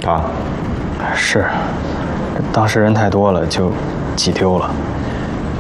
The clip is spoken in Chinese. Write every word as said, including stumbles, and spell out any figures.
啊， 是，当时人太多了，就挤丢了。